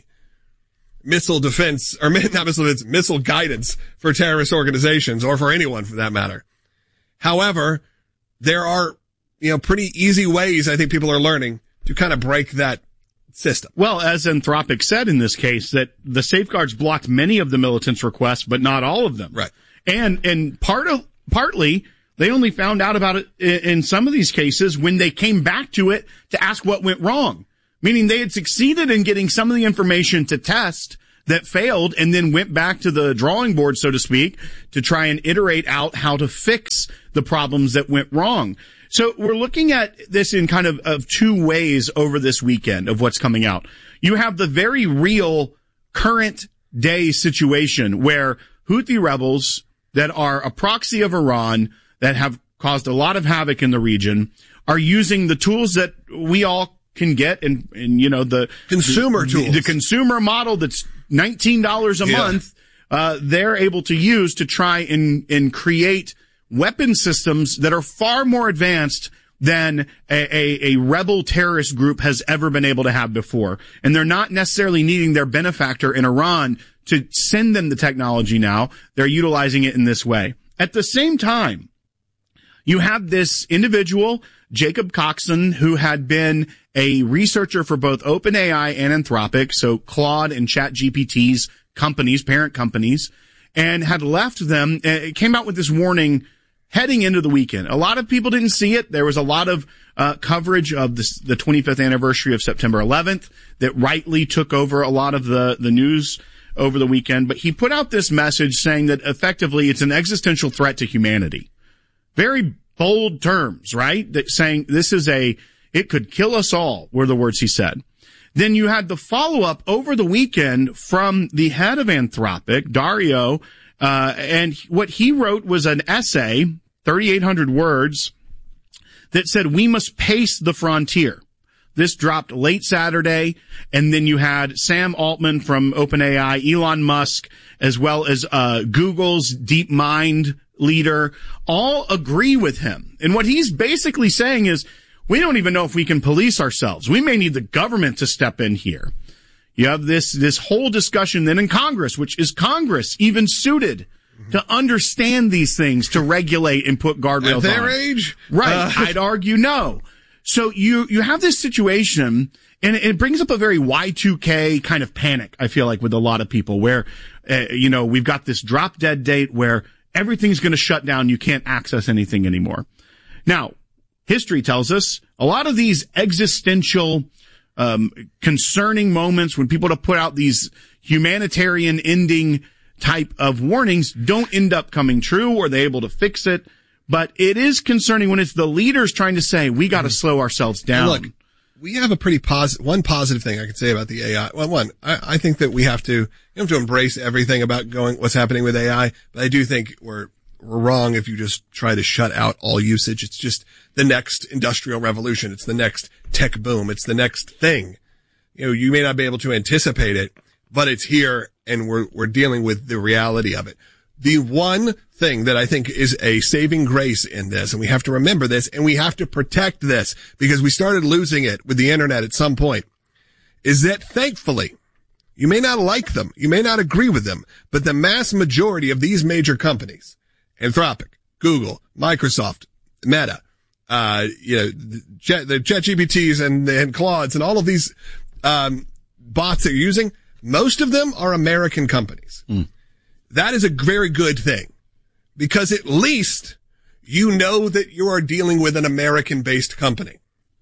missile defense, or not missile defense, missile guidance for terrorist organizations or for anyone for that matter. However, there are, you know, pretty easy ways I think people are learning to kind of break that system.
Well, as Anthropic said in this case, that the safeguards blocked many of the militants' requests, but not all of them.
Right.
And, and part of, partly, they only found out about it in some of these cases when they came back to it to ask what went wrong. Meaning they had succeeded in getting some of the information to test that failed and then went back to the drawing board, so to speak, to try and iterate out how to fix the problems that went wrong. So we're looking at this in kind of, of two ways over this weekend of what's coming out. You have the very real current day situation where Houthi rebels that are a proxy of Iran that have caused a lot of havoc in the region are using the tools that we all can get and, and you know, the
consumer
the,
tools,
the, the consumer model that's nineteen dollars a yeah. month. Uh, they're able to use to try and, and create weapon systems that are far more advanced than a, a, a rebel terrorist group has ever been able to have before. And they're not necessarily needing their benefactor in Iran to send them the technology now. They're utilizing it in this way. At the same time, you have this individual, Jacob Coxon, who had been a researcher for both OpenAI and Anthropic, so Claude and ChatGPT's companies, parent companies, and had left them. It came out with this warning heading into the weekend. A lot of people didn't see it. There was a lot of uh, coverage of this, the twenty-fifth anniversary of September eleventh that rightly took over a lot of the, the news over the weekend. But he put out this message saying that effectively it's an existential threat to humanity. Very bold terms, right? That saying this is a, it could kill us all, were the words he said. Then you had the follow-up over the weekend from the head of Anthropic, Dario, uh, and what he wrote was an essay, thirty-eight hundred words, that said we must pace the frontier. This dropped late Saturday, and then you had Sam Altman from OpenAI, Elon Musk, as well as uh Google's DeepMind leader, all agree with him. And what he's basically saying is, we don't even know if we can police ourselves. We may need the government to step in here. You have this, this whole discussion then in Congress, which is Congress even suited mm-hmm. to understand these things, to regulate and put guardrails
At their
on.
age?
Right.
Uh,
I'd argue no. So you, you have this situation, and it brings up a very Y two K kind of panic, I feel like, with a lot of people, where, uh, you know, we've got this drop dead date where everything's going to shut down. You can't access anything anymore. Now, history tells us a lot of these existential, um, concerning moments when people to put out these humanitarian ending type of warnings don't end up coming true, or they're able to fix it. But it is concerning when it's the leaders trying to say, we got to slow ourselves down.
Look, we have a pretty positive, one positive thing I can say about the A I. Well, one, I, I think that we have to, you have to embrace everything about going, what's happening with A I. But I do think we're, we're wrong if you just try to shut out all usage. It's just the next industrial revolution. It's the next tech boom. It's the next thing. You know, you may not be able to anticipate it, but it's here and we're, we're dealing with the reality of it. The one thing that I think is a saving grace in this, and we have to remember this, and we have to protect this because we started losing it with the internet at some point, is that thankfully, you may not like them, you may not agree with them, but the mass majority of these major companies, Anthropic, Google, Microsoft, Meta, uh, you know, the, the ChatGPTs and, and Claudes and all of these, um, bots that you're using, most of them are American companies. Mm. That is a very good thing because at least you know that you are dealing with an American-based company.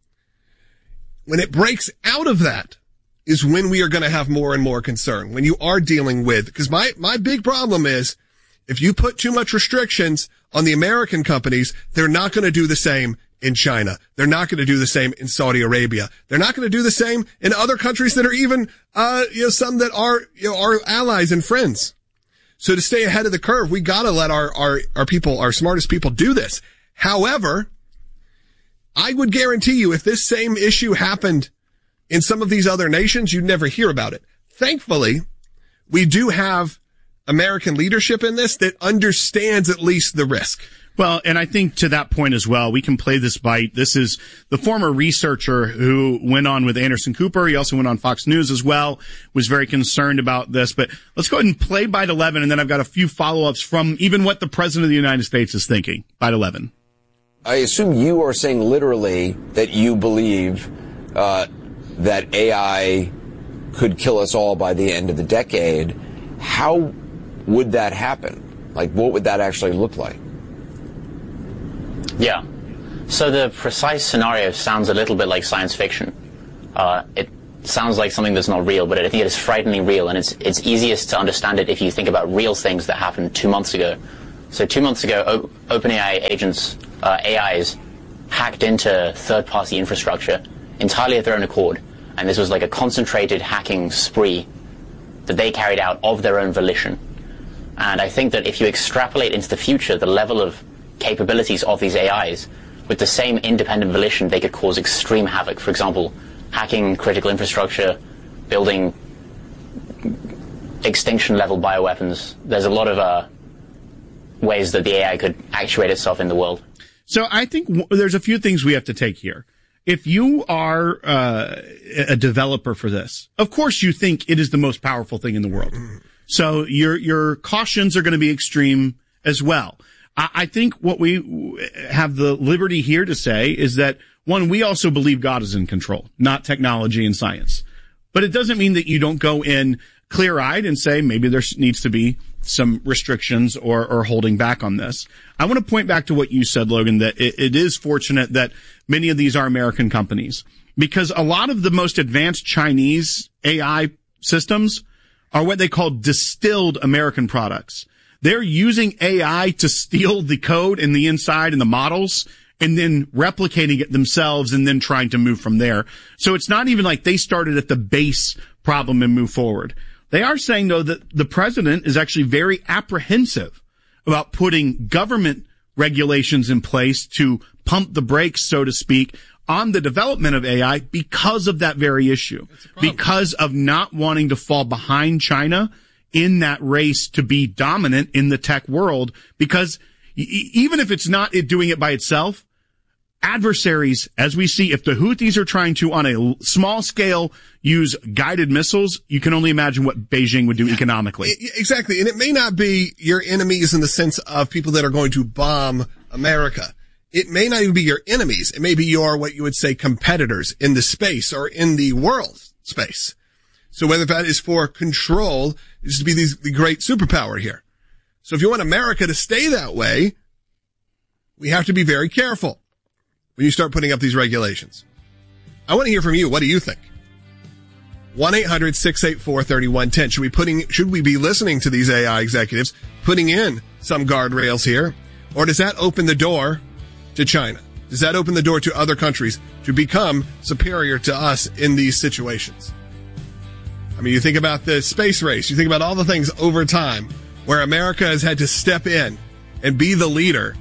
When it breaks out of that is when we are going to have more and more concern. When you are dealing with, because my, my big problem is if you put too much restrictions on the American companies, they're not going to do the same in China. They're not going to do the same in Saudi Arabia. They're not going to do the same in other countries that are even, uh, you know, some that are, you know, our allies and friends. So to stay ahead of the curve, we gotta let our, our, our people, our smartest people do this. However, I would guarantee you if this same issue happened in some of these other nations, you'd never hear about it. Thankfully, we do have, American leadership in this that understands at least the risk.
Well, and I think to that point as well, we can play this bite. This is the former researcher who went on with Anderson Cooper. He also went on Fox News as well, was very concerned about this. But let's go ahead and play bite eleven, and then I've got a few follow-ups from even what the President of the United States is thinking. Bite eleven.
I assume you are saying literally that you believe uh, that A I could kill us all by the end of the decade. How would that happen? Like, what would that actually look like?
Yeah. So the precise scenario sounds a little bit like science fiction. Uh, it sounds like something that's not real, but I think it is frighteningly real, and it's it's easiest to understand it if you think about real things that happened two months ago. So two months ago, o- OpenAI agents, uh, A Is, hacked into third-party infrastructure entirely at their own accord, and this was like a concentrated hacking spree that they carried out of their own volition. And I think that if you extrapolate into the future, the level of capabilities of these A Is, with the same independent volition, they could cause extreme havoc. For example, hacking critical infrastructure, building extinction-level bioweapons. There's a lot of uh, ways that the A I could actuate itself in the world.
So I think w- there's a few things we have to take here. If you are uh, a developer for this, of course you think it is the most powerful thing in the world. So your your cautions are going to be extreme as well. I think what we have the liberty here to say is that, one, we also believe God is in control, not technology and science. But it doesn't mean that you don't go in clear-eyed and say maybe there needs to be some restrictions or, or holding back on this. I want to point back to what you said, Logan, that it, it is fortunate that many of these are American companies, because a lot of the most advanced Chinese A I systems are what they call distilled American products. They're using A I to steal the code and the inside and the models and then replicating it themselves and then trying to move from there. So it's not even like they started at the base problem and move forward. They are saying, though, that the president is actually very apprehensive about putting government regulations in place to pump the brakes, so to speak, on the development of A I because of that very issue, because of not wanting to fall behind China in that race to be dominant in the tech world, because e- even if it's not it doing it by itself, adversaries, as we see, if the Houthis are trying to, on a small scale, use guided missiles, you can only imagine what Beijing would do economically.
Exactly. And it may not be your enemies in the sense of people that are going to bomb America. It may not even be your enemies. It may be your, what you would say, competitors in the space or in the world space. So whether that is for control, is to be these, the great superpower here. So if you want America to stay that way, we have to be very careful when you start putting up these regulations. I want to hear from you. What do you think? one eight hundred six eight four three one one zero. Should we putting, should we be listening to these A I executives putting in some guardrails here? Or does that open the door to China? Does that open the door to other countries to become superior to us in these situations? I mean, you think about the space race, you think about all the things over time where America has had to step in and be the leader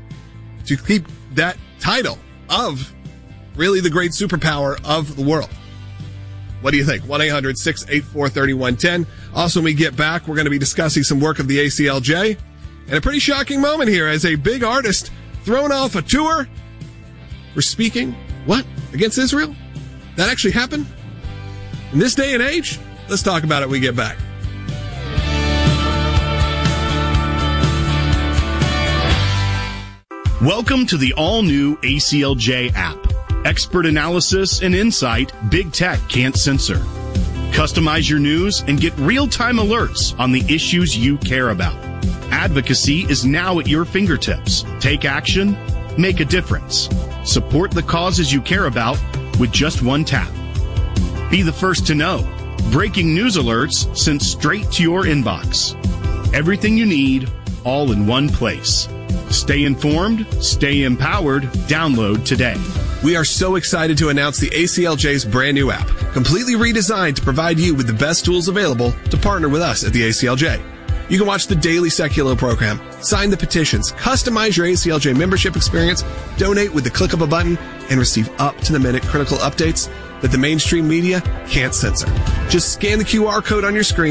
to keep that title of really the great superpower of the world. What do you think? one eight hundred six eight four three one one zero. Also, when we get back, we're going to be discussing some work of the A C L J. And a pretty shocking moment here as a big artist thrown off a tour for speaking, what, against Israel? That actually happened? In this day and age? Let's talk about it when we get back.
Welcome to the all-new A C L J app. Expert analysis and insight big tech can't censor. Customize your news and get real-time alerts on the issues you care about. Advocacy is now at your fingertips. Take action, make a difference. Support the causes you care about with just one tap. Be the first to know. Breaking news alerts sent straight to your inbox. Everything you need, all in one place. Stay informed, stay empowered. Download today.
We are so excited to announce the A C L J's brand new app, completely redesigned to provide you with the best tools available to partner with us at the A C L J. You can watch the daily Secular program, sign the petitions, customize your A C L J membership experience, donate with the click of a button, and receive up-to-the-minute critical updates that the mainstream media can't censor. Just scan the Q R code on your screen,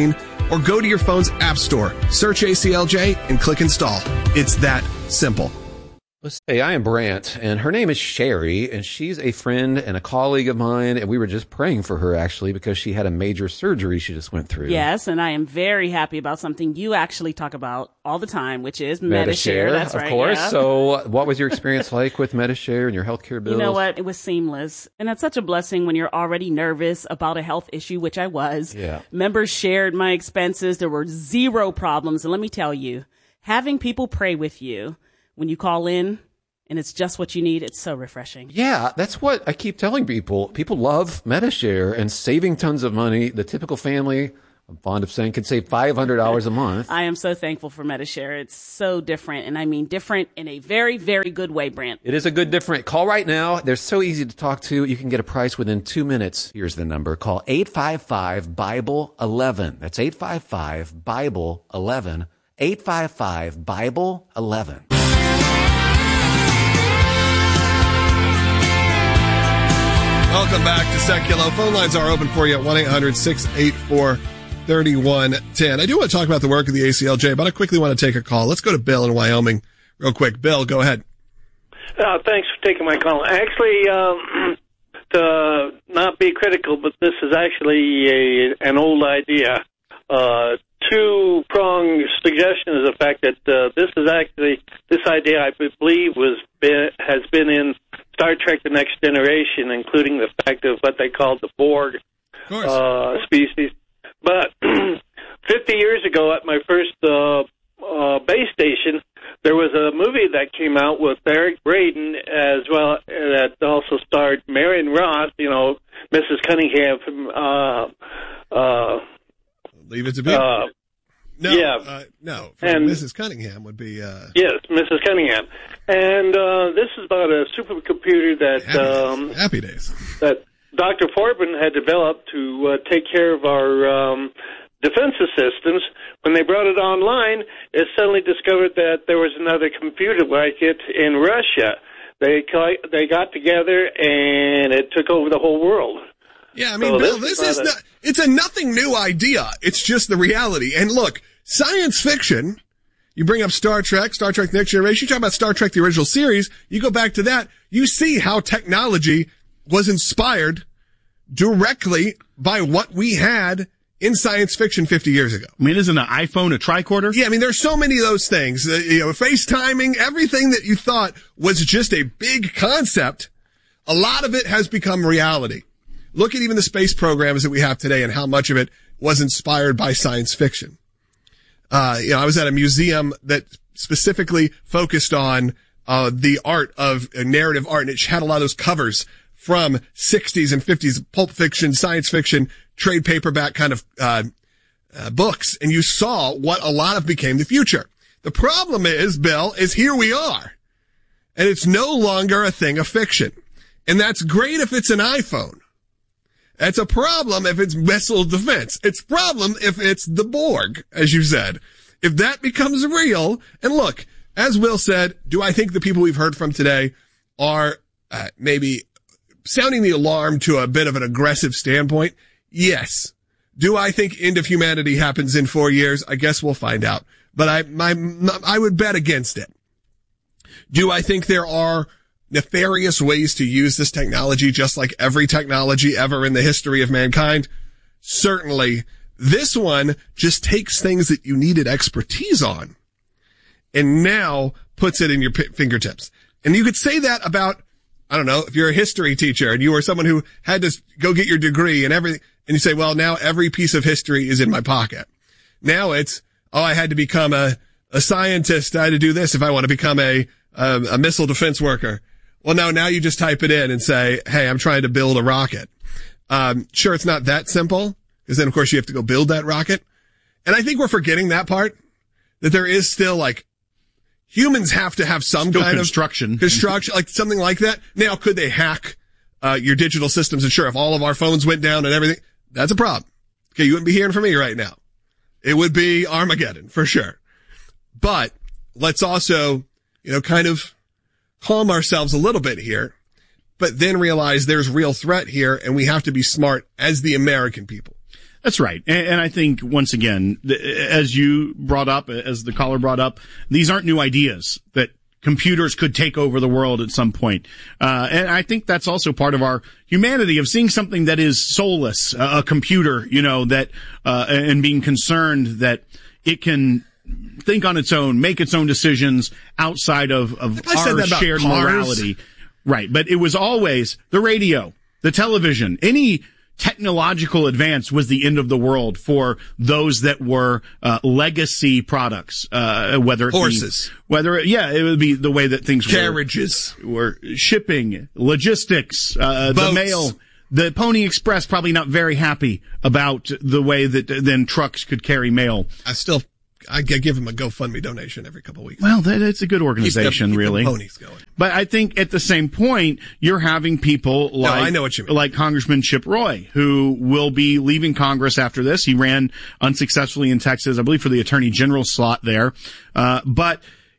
or go to your phone's app store, search A C L J, and click install. It's that simple.
Hey, I am Brant, and her name is Sherry, and she's a friend and a colleague of mine, and we were just praying for her, actually, because she had a major surgery she just went through.
Yes, and I am very happy about something you actually talk about all the time, which is
MediShare.
MediShare. That's
of
right,
course.
yeah.
So what was your experience like with MediShare and your healthcare bills?
You know what? It was seamless. And that's such a blessing when you're already nervous about a health issue, which I was.
Yeah.
Members shared my expenses. There were zero problems. And let me tell you, having people pray with you when you call in, and it's just what you need, it's so refreshing.
Yeah, that's what I keep telling people. People love MediShare and saving tons of money. The typical family, I'm fond of saying, can save five hundred dollars a month.
I am so thankful for MediShare. It's so different, and I mean different in a very, very good way, Brant.
It is a good different. Call right now. They're so easy to talk to. You can get a price within two minutes. Here's the number. Call eight five five, Bible eleven. That's eight five five, Bible eleven. eight five five, Bible eleven.
Welcome back to Seculo. Phone lines are open for you at one eight hundred, six eight four, three one one zero. I do want to talk about the work of the A C L J, but I quickly want to take a call. Let's go to Bill in Wyoming real quick. Bill, go ahead.
Uh, thanks for taking my call. Actually, um, to not be critical, but this is actually a, an old idea. Uh, two-pronged suggestion is the fact that uh, this is actually, this idea I believe was been, has been in Star Trek The Next Generation, including the fact of what they called the Borg uh, species. But fifty years ago at my first uh, uh, base station, there was a movie that came out with Eric Braeden as well, that also starred Marion Roth, you know, Missus Cunningham from... Uh, uh,
Leave it to be.
Uh,
no,
yeah.
uh, no. For
And-
Missus Cunningham would be. Uh,
Yes, Missus Cunningham. And uh, this is about a supercomputer that
Happy
um,
days. Happy days.
that Doctor Forbin had developed to uh, take care of our um, defensive systems. When they brought it online, it suddenly discovered that there was another computer like it in Russia. They co- they got together and it took over the whole world.
Yeah, I mean,
So
Bill,
this
this
is
is
not a-
not, it's a nothing new idea. It's just the reality. And look, science fiction, you bring up Star Trek, Star Trek The Next Generation, you talk about Star Trek, the original series, you go back to that, you see how technology was inspired directly by what we had in science fiction fifty years ago.
I mean, isn't an iPhone a tricorder?
Yeah, I mean, there's so many of those things. Uh, you know, FaceTiming, everything that you thought was just a big concept, a lot of it has become reality. Look at even the space programs that we have today and how much of it was inspired by science fiction. Uh, you know, I was at a museum that specifically focused on uh, the art of uh, narrative art, and it had a lot of those covers from sixties and fifties pulp fiction, science fiction, trade paperback kind of uh, uh books, and you saw what a lot of became the future. The problem is, Bill, is here we are, and it's no longer a thing of fiction. And that's great if it's an iPhone. That's a problem if it's missile defense. It's a problem if it's the Borg, as you said. If that becomes real, and look, as Will said, do I think the people we've heard from today are uh, maybe sounding the alarm to a bit of an aggressive standpoint? Yes. Do I think end of humanity happens in four years? I guess we'll find out. But I, my, I would bet against it. Do I think there are nefarious ways to use this technology, just like every technology ever in the history of mankind? Certainly. This one just takes things that you needed expertise on and now puts it in your p- fingertips. And you could say that about, I don't know, if you're a history teacher and you were someone who had to go get your degree and everything, and you say, well, now every piece of history is in my pocket. Now it's, oh, I had to become a, a scientist. I had to do this if I want to become a, a, a missile defense worker. Well, no, now you just type it in and say, hey, I'm trying to build a rocket. Um, sure, it's not that simple, because then, of course, you have to go build that rocket. And I think we're forgetting that part, that there is still, like, humans have to have some
Still
kind
construction.
of construction, like something like that. Now, could they hack uh, your digital systems? And sure, if all of our phones went down and everything, that's a problem. Okay, you wouldn't be hearing from me right now. It would be Armageddon, for sure. But let's also, you know, kind of calm ourselves a little bit here, but then realize there's real threat here, and we have to be smart as the American people.
That's right. And, and I think, once again, as you brought up, as the caller brought up, these aren't new ideas that computers could take over the world at some point. Uh, and I think that's also part of our humanity of seeing something that is soulless, a, a computer, you know, that, uh, and being concerned that it can think on its own, make its own decisions outside of, of our shared morality. Right. But it was always the radio, the television, any technological advance was the end of the world for those that were uh, legacy products, uh, whether it
horses,
be, whether it, yeah, it would be the way that things
carriages
were, were shipping, logistics, uh, the mail. The Pony Express probably not very happy about the way that then trucks could carry mail.
I still, I give them a GoFundMe donation every couple of weeks.
Well, that, it's a good organization,
keep them, keep
really.
Them ponies going.
But I think at the same point, you're having people like,
no, I know what you mean.
like Congressman Chip Roy, who will be leaving Congress after this. He ran unsuccessfully in Texas, I believe, for the Attorney General slot there. Uh, but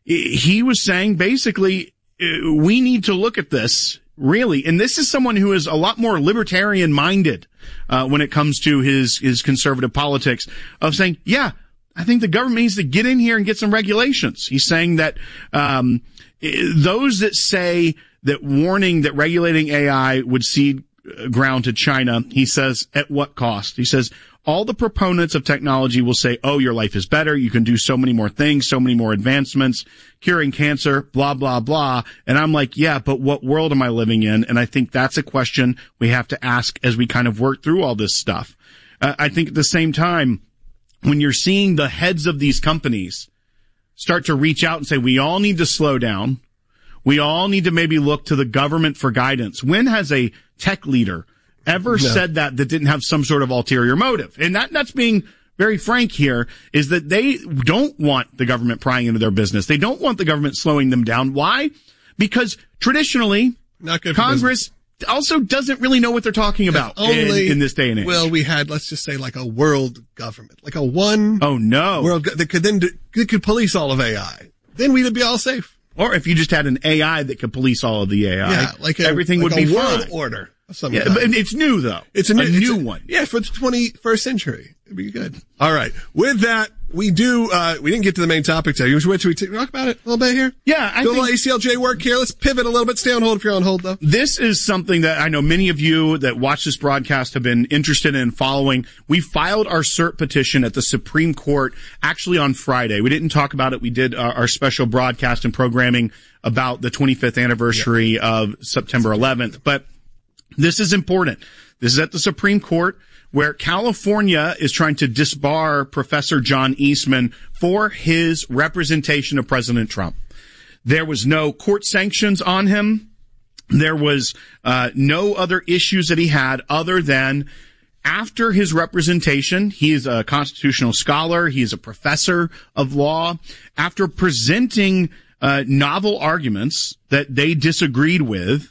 he was saying basically, we need to look at this. Really, and this is someone who is a lot more libertarian-minded uh, when it comes to his his conservative politics, of saying, yeah, I think the government needs to get in here and get some regulations. He's saying that um those that say that warning that regulating A I would cede ground to China, he says, at what cost? He says, all the proponents of technology will say, oh, your life is better. You can do so many more things, so many more advancements, curing cancer, blah, blah, blah. And I'm like, yeah, but what world am I living in? And I think that's a question we have to ask as we kind of work through all this stuff. Uh, I think at the same time, when you're seeing the heads of these companies start to reach out and say, we all need to slow down. We all need to maybe look to the government for guidance. When has a tech leader ever no. said that that didn't have some sort of ulterior motive? And that that's being very frank here, is that they don't want the government prying into their business. They don't want the government slowing them down. Why? Because traditionally,
Not good
Congress also doesn't really know what they're talking about only, in, in this day and age.
Well, we had, let's just say, like a world government, like a one
oh no
world that could then do, that could police all of A I. Then we'd be all safe.
Or if you just had an A I that could police all of the A I,
yeah, like a,
everything
like
would be
a world
fine.
order.
Yeah, but it's new though.
It's a new,
a
it's
new
a,
one.
Yeah, for the twenty-first century. It'd be good. All right. With that, we do, uh, we didn't get to the main topic today. Should we, should we talk about it a little bit here?
Yeah, I
do
think
a little A C L J work here. Let's pivot a little bit. Stay on hold if you're on hold though.
This is something that I know many of you that watch this broadcast have been interested in following. We filed our cert petition at the Supreme Court actually on Friday. We didn't talk about it. We did our, our special broadcast and programming about the twenty-fifth anniversary yeah. of September eleventh. But this is important. This is at the Supreme Court, where California is trying to disbar Professor John Eastman for his representation of President Trump. There was no court sanctions on him. There was uh, no other issues that he had other than after his representation. He is a constitutional scholar. He is a professor of law. After presenting uh, novel arguments that they disagreed with,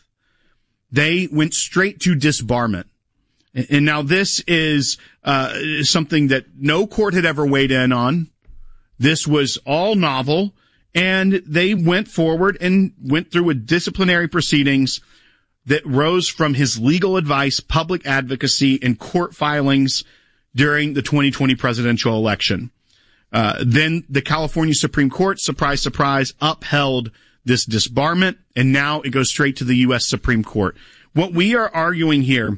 they went straight to disbarment. And now this is uh something that no court had ever weighed in on. This was all novel, and they went forward and went through a disciplinary proceedings that rose from his legal advice, public advocacy, and court filings during the twenty twenty presidential election. Uh then the California Supreme Court, surprise, surprise, upheld this disbarment, and now it goes straight to the U S Supreme Court. What we are arguing here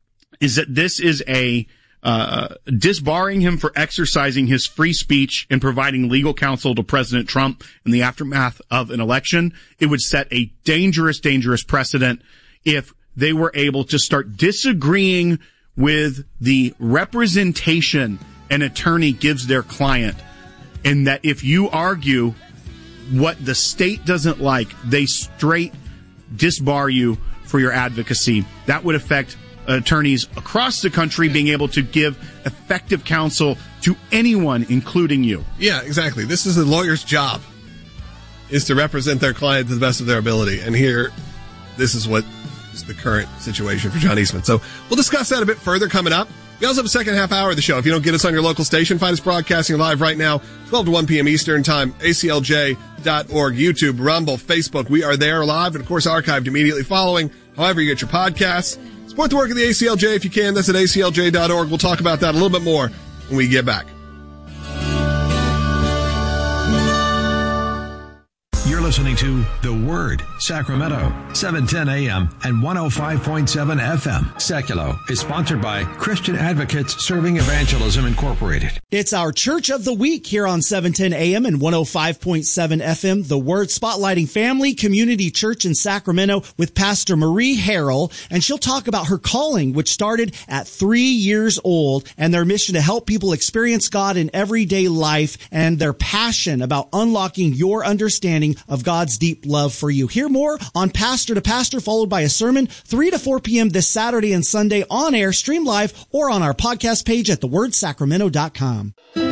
is that this is a uh disbarring him for exercising his free speech and providing legal counsel to President Trump in the aftermath of an election. It would set a dangerous, dangerous precedent if they were able to start disagreeing with the representation an attorney gives their client, and that if you argue what the state doesn't like, they straight disbar you for your advocacy. That would affect attorneys across the country being able to give effective counsel to anyone, including you.
Yeah, exactly. This is a lawyer's job, is to represent their client to the best of their ability. And here, this is what is the current situation for John Eastman. So we'll discuss that a bit further coming up. We also have a second half hour of the show. If you don't get us on your local station, find us broadcasting live right now, twelve to one p.m. Eastern Time, A C L J dot org, YouTube, Rumble, Facebook. We are there live and, of course, archived immediately following. However you get your podcasts. Support the work of the A C L J if you can. That's at A C L J dot org. We'll talk about that a little bit more when we get back.
You're listening to The Word, Sacramento, seven ten a.m. and one oh five point seven F M. Seculo is sponsored by Christian Advocates Serving Evangelism Incorporated.
It's our Church of the Week here on seven ten a.m. and one oh five point seven F M. The Word, spotlighting Family Community Church in Sacramento with Pastor Marie Harrell. And she'll talk about her calling, which started at three years old, and their mission to help people experience God in everyday life and their passion about unlocking your understanding of God's deep love for you. Hear more on Pastor to Pastor, followed by a sermon, three to four p.m. this Saturday and Sunday on air, stream live, or on our podcast page at the word sacramento dot com.